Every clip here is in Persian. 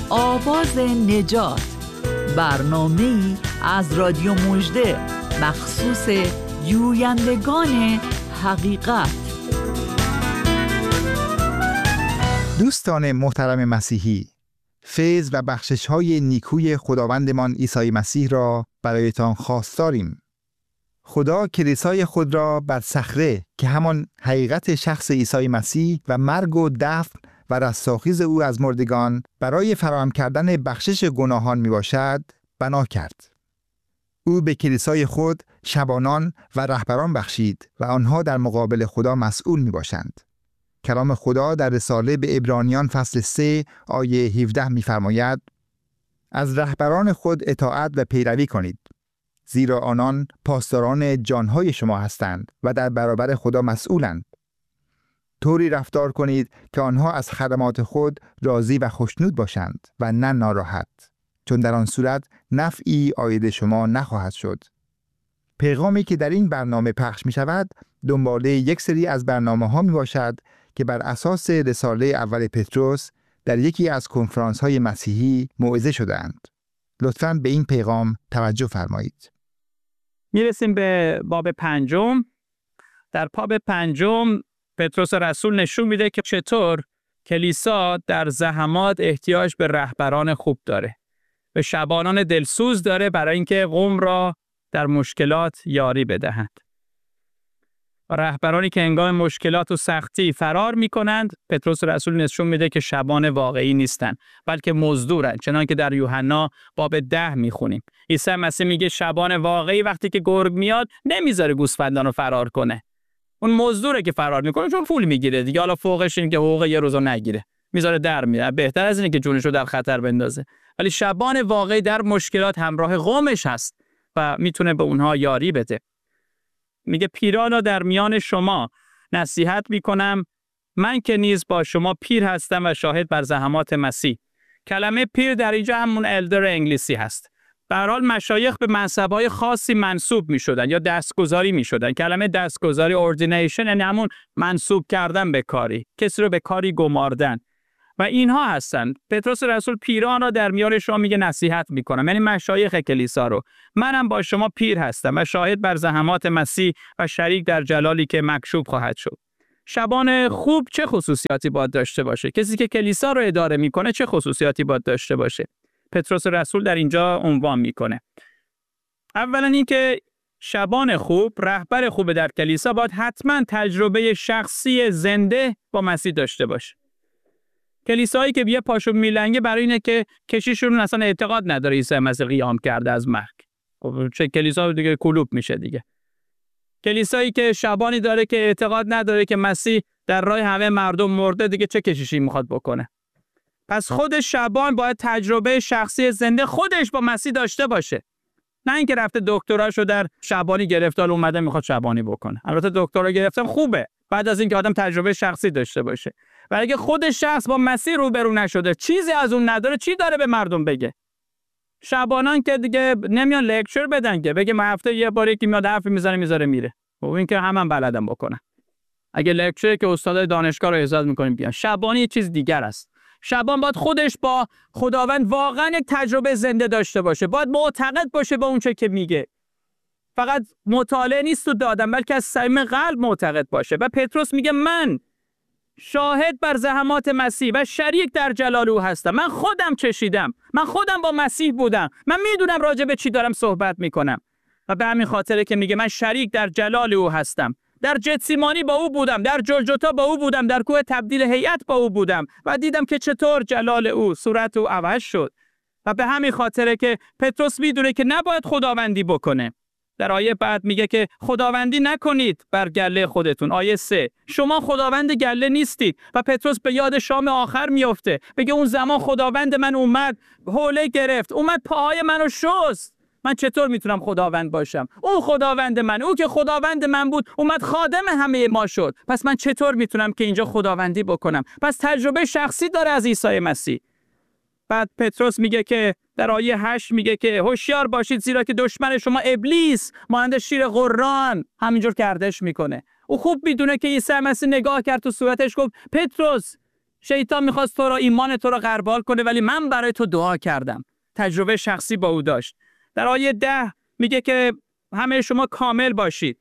آواز نجات، برنامه‌ای از رادیو مژده مخصوص جویندگان حقیقت. دوستان محترم مسیحی، فیض و بخشش‌های نیکوی خداوندمان عیسی مسیح را برایتان خواستاریم. خدا کلیسای خود را بر صخره که همان حقیقت شخص عیسی مسیح و مرگ و دفن و رستاخیز او از مردگان برای فراهم کردن بخشش گناهان می باشد بنا کرد. او به کلیسای خود شبانان و رهبران بخشید و آنها در مقابل خدا مسئول می باشند. کلام خدا در رساله به عبرانیان فصل 3 آیه 17 می فرماید: از رهبران خود اطاعت و پیروی کنید، زیرا آنان پاسداران جانهای شما هستند و در برابر خدا مسئولند. طوری رفتار کنید که آنها از خدمات خود راضی و خوشنود باشند و نه ناراحت، چون در آن صورت نفعی عاید شما نخواهد شد. پیغامی که در این برنامه پخش می شود دنباله یک سری از برنامه ها می باشد که بر اساس رساله اول پتروس در یکی از کنفرانس های مسیحی موعظه شده‌اند. لطفاً به این پیغام توجه فرمایید. میرسیم به باب 5. در باب 5 پتروس رسول نشون میده که چطور کلیسا در زحمات احتیاج به رهبران خوب داره، به شبانان دلسوز داره برای اینکه قوم را در مشکلات یاری بدهند. رهبرانی که هنگام مشکلات و سختی فرار میکنند، پتروس رسول نشون میده که شبان واقعی نیستند، بلکه مزدورند، چنانکه در یوحنا باب 10 میخونیم. عیسی مسیح میگه شبان واقعی وقتی که گرگ میاد نمیذاره گوسفندان رو فرار کنه. اون مزدوره که فرار میکنه چون پول میگیره دیگه، حالا فوقش این که حقوق یه روزو نگیره، میذاره در میره، بهتر از اینه که جونش رو در خطر بندازه. ولی شبان واقعی در مشکلات همراه قومش هست و میتونه به اونها یاری بده. میگه پیرانا در میان شما نصیحت میکنم، من که نیز با شما پیر هستم و شاهد بر زحمات مسیح. کلمه پیر در اینجا همون الدر انگلیسی هست. به هر حال مشایخ به منصب‌های خاصی منصوب میشدن یا دستگذاری میشدن. کلمه دستگذاری اوردینیشن یعنی همون منصوب کردن به کاری، کسی رو به کاری گماردن. و اینها هستند. پتروس رسول پیران را در میان شما میگه نصیحت میکنم، یعنی مشایخ کلیسا رو. منم با شما پیر هستم و شاهد بر زحمات مسیح و شریک در جلالی که مکشوف خواهد شد. شبان خوب چه خصوصیاتی باید داشته باشه؟ کسی که کلیسا رو اداره میکنه چه خصوصیاتی باید داشته باشه؟ پتروس رسول در اینجا عنوان میکنه. اولا اینکه شبان خوب، رهبر خوب در کلیسا باید حتما تجربه شخصی زنده با مسیح داشته باشه. کلیسایی که یه پاشو میلنگه برای اینه که کشیشون اصلا اعتقاد نداره عیسی مسیح قیام کرده از مرگ. خب چه کلیسا دیگه کلوب میشه دیگه. کلیسایی که شبانی داره که اعتقاد نداره که مسیح در راه همه مردم مرده، دیگه چه کشیشی میخواد بکنه؟ پس خود شبان باید تجربه شخصی زنده خودش با مسیح داشته باشه. نه اینکه رفته دکتراشو در شبانی گرفته و اومده میخواد شبانی بکنه. البته دکترا گرفتن خوبه بعد از اینکه آدم تجربه شخصی داشته باشه. ولی اگه خود شخص با مسیح روبرو نشده، چیزی از اون نداره، چی داره به مردم بگه؟ شبانان که دیگه نمیان لکچر بدن که بگه من هفته یه بار یکی میاد حرفی میزنه میره. خب این که همون بلدم بکنه. اگه لکچر که استادای دانشگاه رو اجازه میکنیم بیان. شبانی یه چیز دیگر است. شبان باید خودش با خداوند واقعا یک تجربه زنده داشته باشه. باید معتقد باشه به اون چه که میگه. فقط مطالعه نیست تو دادم، بلکه از صمیم قلب معتقد باشه. و پتروس میگه من شاهد بر زحمات مسیح و شریک در جلال او هستم. من خودم چشیدم، من خودم با مسیح بودم، من میدونم راجع به چی دارم صحبت میکنم. و به همین خاطره که میگه من شریک در جلال او هستم. در جتسیمانی با او بودم، در جلجتا با او بودم، در کوه تبدیل هیئت با او بودم و دیدم که چطور جلال او، صورت او عوض شد. و به همین خاطره که پتروس میدونه که نباید خداوندی بکنه. در آیه بعد میگه که خداوندی نکنید بر گله خودتون. آیه 3 شما خداوند گله نیستید. و پتروس به یاد شام آخر میفته، بگه اون زمان خداوند من اومد، حوله گرفت، اومد پاهای منو شست. من چطور میتونم خداوند باشم؟ اون خداوند من، او که خداوند من بود اومد خادم همه ما شد. پس من چطور میتونم که اینجا خداوندی بکنم؟ پس تجربه شخصی داره از عیسی مسیح. بعد پتروس میگه که در آیه 8 میگه که هوشیار باشید زیرا که دشمن شما ابلیس مانند شیر غران همینجور گردش میکنه. او خوب میدونه که عیسی مسیح نگاه کرد تو صورتش گفت پتروس شیطان میخواست تو را ایمان تو را غربال کنه، ولی من برای تو دعا کردم. تجربه شخصی با او داشت. در آیه 10 میگه که همه شما کامل باشید.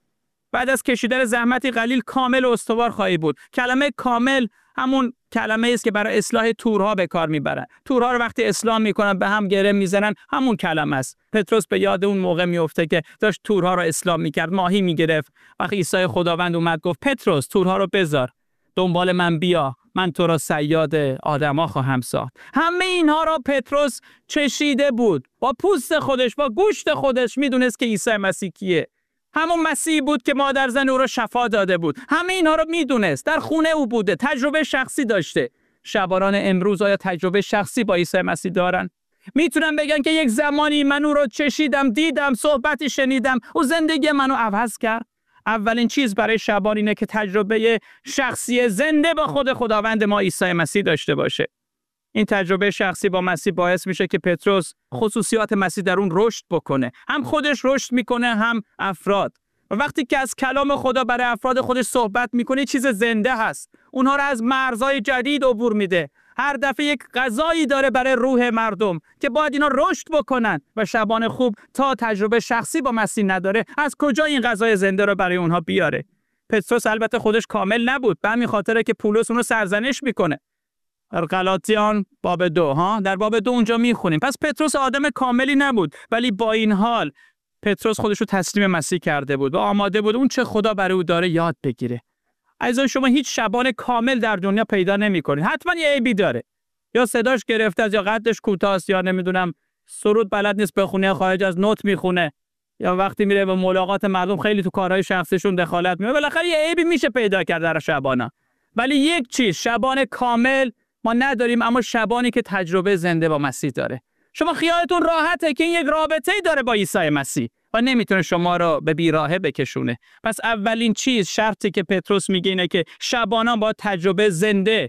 بعد از کشیدن زحمتی قلیل کامل و استوار خواهی بود. کلمه کامل همون کلمه است که برای اصلاح تورها به کار میبرن. تورها رو وقتی اصلاح میکنن به هم گره میزنن، همون کلمه است. پتروس به یاد اون موقع میفته که داشت تورها رو اصلاح میکرد، ماهی میگرفت. وقتی عیسی خداوند اومد گفت پتروس تورها رو بذار، دنبال من بیا، من تو را صیاد آدما خواهم ساخت. همه اینها را پتروس چشیده بود. با پوست خودش، با گوشت خودش میدونست که عیسی مسیح کیه. همون مسیحی بود که مادر زن او را شفا داده بود. همه اینها رو میدونست. در خونه او بوده. تجربه شخصی داشته. شبانان امروز آیا تجربه شخصی با عیسی مسیح دارن؟ میتونن بگن که یک زمانی من او را چشیدم، دیدم، صحبتی شنیدم، او زندگی منو عوض کرد. اولین چیز برای شبان اینه که تجربه شخصی زنده با خود خداوند ما عیسی مسیح داشته باشه. این تجربه شخصی با مسیح باعث میشه که پتروس خصوصیات مسیح در اون رشد بکنه. هم خودش رشد میکنه، هم افراد. و وقتی که از کلام خدا برای افراد خودش صحبت میکنه، چیز زنده هست. اونها رو از مرزهای جدید عبور میده. هر دفعه یک غذایی داره برای روح مردم که باید اینا رشد بکنن. و شبان خوب تا تجربه شخصی با مسیح نداره، از کجا این غذای زنده رو برای اونها بیاره؟ پتروس البته خودش کامل نبود، به همین خاطره که پولس اون رو سرزنش میکنه. در غلاطیان باب 2 در باب 2 اونجا میخونیم. پس پتروس آدم کاملی نبود، ولی با این حال پتروس خودش رو تسلیم مسیح کرده بود و آماده بود اون چه خدا برای او داره یاد بگیره. عزیزان شما هیچ شبان کامل در دنیا پیدا نمی‌کنید. حتما یه عیبی داره. یا صداش گرفته است، یا قدش کوتاه است، یا نمیدونم سرود بلد نیست بخونه، خارج از نوت میخونه، یا وقتی میره به ملاقات مردم خیلی تو کارهای شخصیشون دخالت میکنه. بالاخره یه عیبی میشه پیدا کرد در شبانا. ولی یک چیز، شبان کامل ما نداریم، اما شبانی که تجربه زنده با مسیح داره. شما خیالتون راحته که این یک رابطه‌ای داره با عیسی مسیح و نمیتونه شما رو به بیراهه بکشونه. پس اولین چیز، شرطی که پتروس میگه اینه که شبانان با تجربه زنده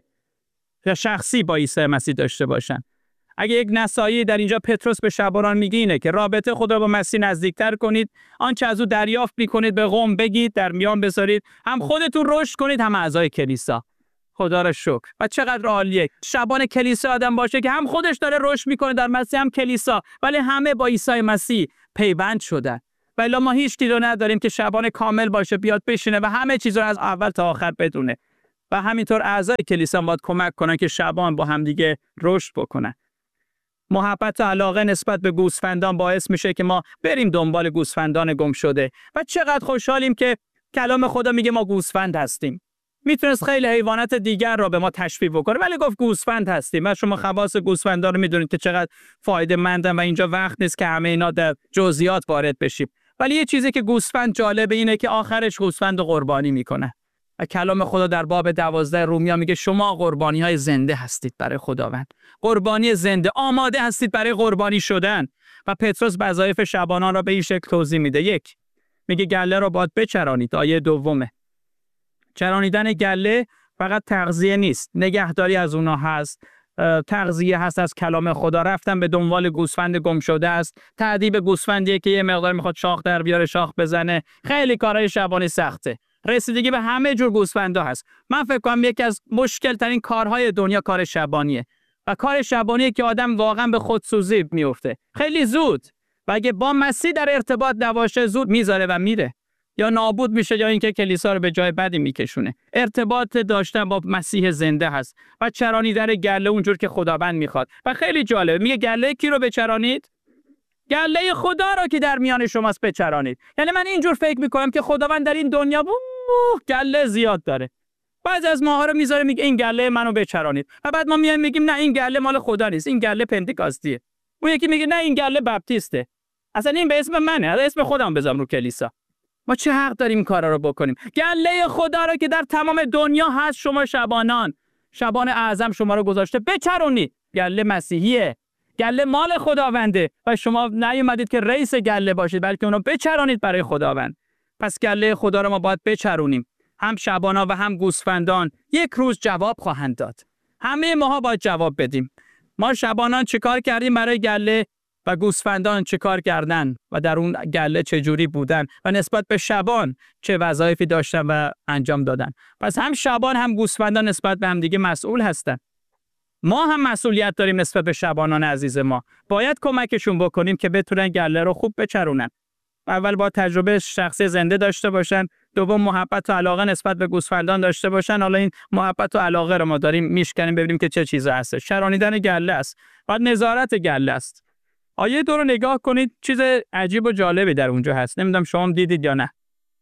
و شخصی با عیسی مسیح داشته باشن. اگه یک نصایحی در اینجا پتروس به شبانان میگه اینه که رابطه خود رو با مسیح نزدیکتر کنید، آنچه از او دریافت میکنید به قوم بگید، در میان بذارید، هم خودتون رشد کنید هم اعضای کلیسا. خدا را شکر. و چقدر عالیه شبان کلیسا آدم باشه که هم خودش داره رشد میکنه در مسیح، هم کلیسا، ولی همه با عیسی مسیح پیوند شدن. ولی ما هیچ چیزی رو نداریم که شبان کامل باشه بیاد بشینه و همه چیز رو از اول تا آخر بدونه. و همینطور اعضای کلیسا باید کمک کنن که شبان با هم دیگه رشد بکنن. محبت و علاقه نسبت به گوسفندان باعث میشه که ما بریم دنبال گوسفندان گم شده. و چقدر خوشحالیم که کلام خدا میگه ما گوسفند هستیم. میتونست خیلی حیوانات دیگر را به ما تشبیه بکنه، ولی گفت گوسفند هستیم. و شما خواص گوسفندا رو میدونید که چقدر فایده مندن و اینجا وقت نیست که همه اینا در جزئیات وارد بشیم. ولی یه چیزی که گوسفند جالبه اینه که آخرش گوسفند قربانی میکنه. و کلام خدا در باب 12 رومیا میگه شما قربانی‌های زنده هستید برای خداوند. قربانی زنده، آماده هستید برای قربانی شدن. و پتروس وظایف شبانان را به این شکل توضیح میده. 1 میگه گله را باید بچرانید. آیه 2 چرانیدن گله فقط تغذیه نیست، نگهداری از اونها هست، تغذیه هست از کلام خدا، رفتن به دنبال گوسفند گم شده است، تعذیب گوسفندیه که یه مقدار میخواد شاخ در بیاره، شاخ بزنه، خیلی کارهای شبانی سخته. رسیدگی به همه جور گوسفندا هست. من فکر کنم یکی از مشکل ترین کارهای دنیا کار شبانیه. و کار شبانیه که آدم واقعا به خودسوزی میفته. خیلی زود. و اگه با مسیح در ارتباط نباشه زود میذاره و میره. یا نابود میشه یا اینکه کلیسا رو به جای بدی میکشونه. ارتباط داشتن با مسیح زنده هست. و چرانیدن گله اونجور که خداوند میخواد. و خیلی جالبه. میگه گله کی رو بچرانید؟ گله خدا رو که در میان شماست بچرانید. یعنی من اینجور فکر میکنم که خداوند در این دنیا گله زیاد داره. بعضی از ماها رو میذاره میگه این گله منو بچرانید. و بعد ما میایم میگیم نه این گله مال خدا نیست، این گله پنتکاستیه. اون یکی میگه نه این گله بپتیسته. اصلا این به اسم منه، اسم خودم بذارم رو کلیسا. ما چه حق داریم این کارا رو بکنیم؟ گله خدا رو که در تمام دنیا هست شما شبانان، شبان اعظم شما رو گذاشته بچرونید. گله مسیحیه. گله مال خداونده و شما نیومدید که رئیس گله باشید بلکه اونو بچرانید برای خداوند. پس گله خدا رو ما باید بچرونیم. هم شبانا و هم گوسفندان یک روز جواب خواهند داد. همه ماها باید جواب بدیم. ما شبانان چیکار کردیم برای گله؟ و گوسفندان چه کار کردن و در اون گله چه جوری بودن و نسبت به شبان چه وظایفی داشتن و انجام دادن. پس هم شبان هم گوسفندان نسبت به هم دیگه مسئول هستن. ما هم مسئولیت داریم نسبت به شبانان عزیز ما. باید کمکشون بکنیم که بتونن گله رو خوب بچرونن. اول با تجربه شخصی زنده داشته باشن، دوم محبت و علاقه نسبت به گوسفندان داشته باشن. حالا این محبت و علاقه رو ما داریم میشکنیم ببینیم که چه چیزا هست. چرانیدن گله است. بعد نظارت گله است. آیه 2 رو نگاه کنید، چیز عجیب و جالبی در اونجا هست. نمیدونم شما دیدید یا نه.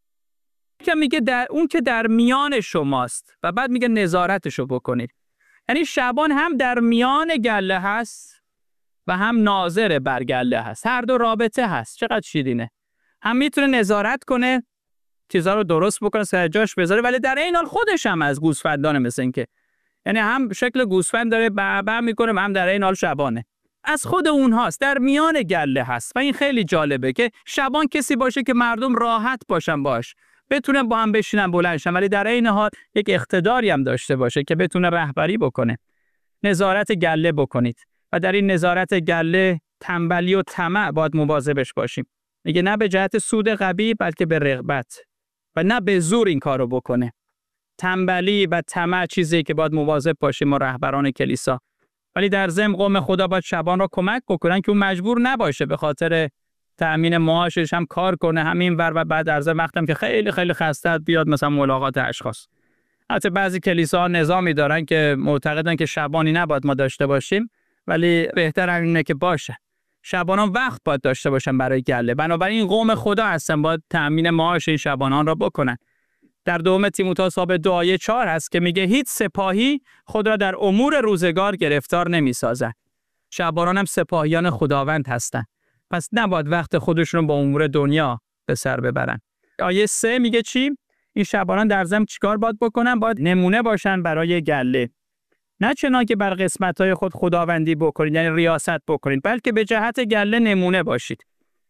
که میگه در اون که در میان شماست و بعد میگه نظارتشو بکنید. یعنی شبان هم در میان گله هست و هم ناظر بر گله هست. هر دو رابطه هست. چقدر شیرینه. هم میتونه نظارت کنه، چیزا رو درست بکنه، سر جاش بذاره، ولی در این حال خودش هم از گوسفندانه، مثل این که یعنی هم شکل گوسفند داره بعبع میکنه، هم در این حال شبانه. از خود اونهاست، در میان گله هست. و این خیلی جالبه که شبان کسی باشه که مردم راحت باشن باش، بتونن با هم بشینن بلندشن، ولی در این حال یک اقتداری هم داشته باشه که بتونه رهبری بکنه. نظارت گله بکنید و در این نظارت گله تنبلی و طمع باید مواظبش باشیم. میگه نه به جهت سود قوی بلکه به رغبت و نه به زور این کارو بکنه. تنبلی و طمع چیزی که باید مواظب باشیم ما رهبران کلیسا. ولی در ضمن قوم خدا باید شبان را کمک بکنن که اون مجبور نباشه به خاطر تأمین معاشش هم کار کنه همین ور و بعد در ضمن وقتم که خیلی خیلی خسته بیاد مثلا ملاقات اشخاص. البته بعضی کلیساها نظامی دارن که معتقدن که شبانی نباید ما داشته باشیم، ولی بهتر اینه که باشه. شبانان وقت باید داشته باشن برای گله. بنابراین قوم خدا هستن باید تأمین معاش این شبانان را بکنن. در دوم تیموتائوس باب 2 آیه 4 هست که میگه هیچ سپاهی خود را در امور روزگار گرفتار نمیسازد. شبانان هم سپاهیان خداوند هستن. پس نباید وقت خودشون رو با امور دنیا به سر ببرن. آیه 3 میگه چی؟ این شبانان در ضمن چیکار باید بکنن؟ باید نمونه باشن برای گله. نه چنان که بر قسمت‌های خود خداوندی بکنید، یعنی ریاست بکنید، بلکه به جهت گله نمونه باشید.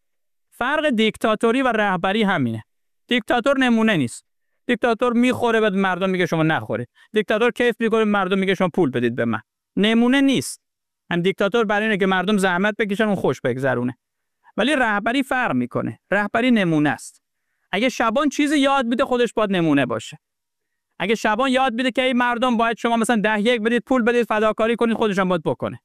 فرق دیکتاتوری و رهبری همینه. دیکتاتور نمونه نیست. دیکتاتور میخوره بعد مردم میگه شما نخورید. دیکتاتور کیف میکنه مردم میگه شما پول بدید به من. نمونه نیست. هم دیکتاتور برای اینه که مردم زحمت بکشن اون خوش بگذرونه. ولی رهبری فرق میکنه. رهبری نمونه است. اگه شبان چیزی یاد میده خودش باید نمونه باشه. اگه شبان یاد میده که این مردم باید شما مثلا 10-1 بدید، پول بدید، فداکاری کنید، خودش هم باید بکنه.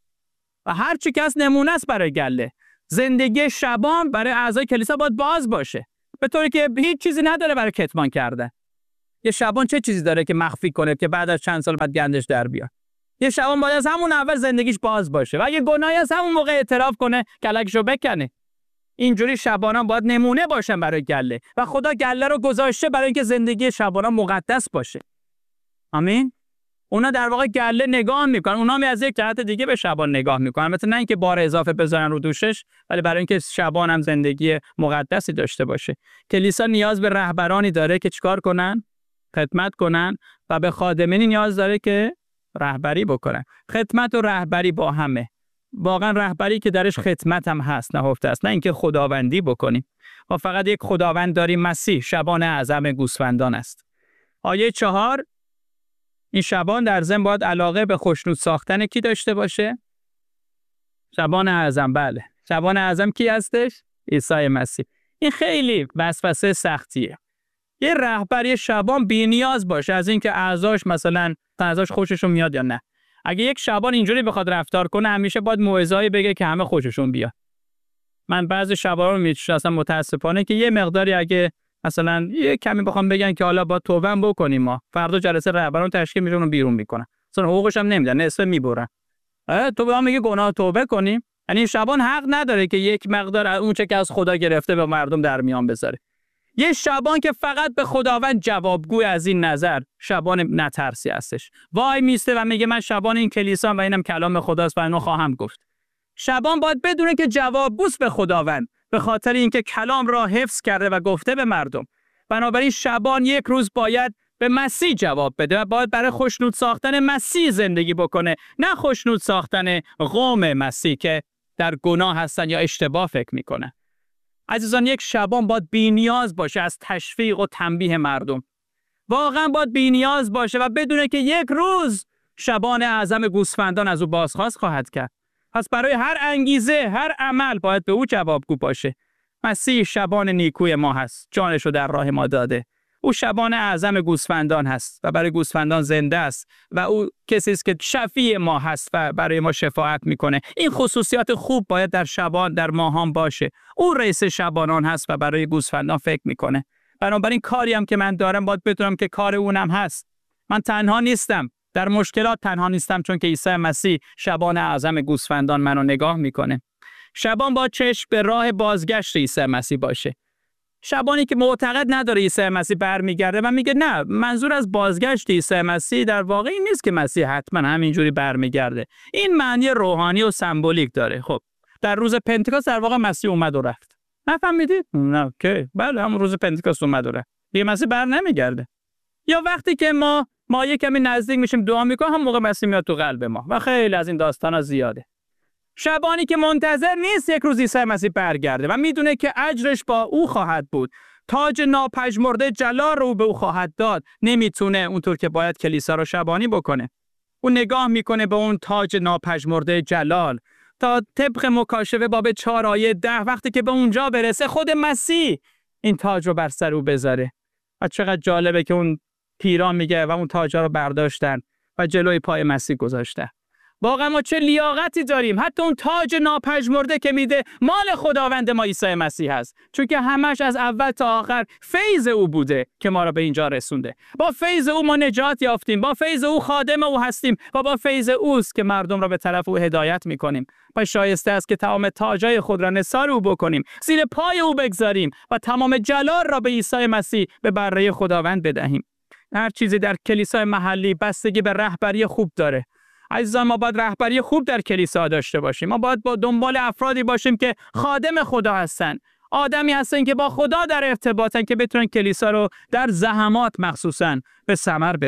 و هر چی که از نمونه است برای گله. زندگی شبان برای اعضای کلیسا باید باز باشه. به طوری که هیچ چیزی نداره برای کتمان کردن. یه شبان چه چیزی داره که مخفی کنه که بعد از چند سال بعد گندش در بیاد؟ یه شبان باید از همون اول زندگیش باز باشه و اگه گناهی از همون موقع اعتراف کنه، کلکشو بکنه. اینجوری شبانان باید نمونه باشن برای گله و خدا گله رو گذاشته برای اینکه زندگی شبانان مقدس باشه. آمین. اونا در واقع گله نگاه میکنن، اونا هم از یک جهت دیگه به شبان نگاه میکنن. البته نه اینکه بار اضافه بذارن رو دوشش، ولی برای اینکه شبان هم زندگی مقدسی داشته باشه. کلیسا نیاز به رهبرانی داره که چیکار کنن؟ خدمت کنن و به خادمینی نیاز داره که رهبری بکنن. خدمت و رهبری با همه. واقعا رهبری که درش خدمت هم هست، نهفته است، نه اینکه خداوندی بکنیم. ما فقط یک خداوند داریم، مسیح، شبان اعظم گوسفندان است. آیه 4 این شبان در ضمن باید علاقه به خوشنود ساختن کی داشته باشه؟ شبان اعظم. بله. شبان اعظم کی هستش؟ عیسی مسیح. این خیلی وسوسه سختیه. یه رهبر یه شبان بی‌نیاز باشه از اینکه اعضاش مثلا اعضاش خوششون میاد یا نه. اگه یک شبان اینجوری بخواد رفتار کنه همیشه باید موعظه‌ای بگه که همه خوششون بیاد. من بعضی شبانا رو میشناسم متاسفانه که یه مقداری اگه مثلا یه کمی بخوام بگن که حالا با توبه بکنیم، ما فردا جلسه رهبران تشکیل میشه اونو بیرون میکنن، اصلا حقوقش هم نمیدن، نصف میبرن. تو به ما میگه گناه توبه کنیم؟ یعنی شبان حق نداره که یک مقدار اون چه که از خدا گرفته به مردم در میان بذاره. یه شبان که فقط به خداوند جوابگوی از این نظر شبان نترسی هستش. وای میسته و میگه من شبان این کلیسا و اینم کلام خداست و اینو خواهم گفت. شبان باید بدونه که جوابگوست به خداوند به خاطر اینکه کلام را حفظ کرده و گفته به مردم. بنابراین شبان یک روز باید به مسیح جواب بده و باید برای خوشنود ساختن مسیح زندگی بکنه، نه خوشنود ساختن قوم مسیح که در گناه هستن یا اشتباه فکر میکنن. عزیزان یک شبان باید بی‌نیاز باشه از تشویق و تنبیه مردم. واقعا باید بی‌نیاز باشه و بدونه که یک روز شبان اعظم گوسفندان از او بازخواست خواهد کرد. پس برای هر انگیزه، هر عمل باید به او جوابگو باشه. مسیح شبان نیکوی ما هست. جانش رو در راه ما داده. او شبان اعظم گوسفندان هست و برای گوسفندان زنده است و او کسی است که شفیع ما هست و برای ما شفاعت میکنه. این خصوصیات خوب باید در شبان، در ماهان باشه. او رئیس شبانان هست و برای گوسفندان فکر میکنه. بنابراین کاری هم که من دارم باید بدونم که کار اونم هست. من تنها نیستم. در مشکلات تنها نیستم، چون که عیسی مسیح شبان اعظم گوسفندان منو نگاه میکنه. شبان با چشم به راه بازگشت عیسی مسیح باشه. شبانی که معتقد نداره عیسی مسیح برمیگرده و میگه نه، منظور از بازگشت عیسی مسیح در واقع این نیست که مسیح حتما همینجوری برمیگرده. این معنی روحانی و سمبولیک داره. خب در روز پنتکوست در واقع مسیح اومد و رفت. نفهمیدید؟ نه که بله، همون روز پنتکوست اومد و رفت. دیگه مسیح بر نمیگرده. یا وقتی که ما یک کمی نزدیک میشیم دعا میکنیم، هم موقع مسیح میاد تو قلب ما و خیلی از این داستانا زیاده. شبانی که منتظر نیست یک روز عیسی مسیح برگرده و میدونه که اجرش با او خواهد بود، تاج ناپژمرده جلال رو به او خواهد داد، نمیتونه اونطور که باید کلیسا رو شبانی بکنه. او نگاه میکنه به اون تاج ناپژمرده جلال تا طبق مکاشفه باب 4 آیه 10 وقتی که به اونجا برسه خود مسیح این تاج رو بر سر او بذاره. و چقدر جالبه که اون پیران میگه و اون تاجا رو برداشتن و جلوی پای مسیح گذاشتن. واقعا ما چه لیاقتی داریم. حتی اون تاج ناپژمرده که میده مال خداوند ما عیسی مسیح هست، چون که همش از اول تا آخر فیض او بوده که ما را به اینجا رسونده. با فیض او ما نجات یافتیم، با فیض او خادم او هستیم و با فیض اوست که مردم را به طرف او هدایت میکنیم. پس شایسته است که تمام تاجای خود را نثار او بکنیم، زیر پای او بگذاریم و تمام جلال را به عیسی مسیح به بره خداوند بدهیم. هر چیزی در کلیسای محلی بستگی به رهبری خوب داره. عزیزان، ما باید رهبری خوب در کلیسا داشته باشیم. ما باید با دنبال افرادی باشیم که خادم خدا هستن، آدمی هستن که با خدا در ارتباطن که بتونن کلیسا رو در زحمات مخصوصاً به ثمر برسونن.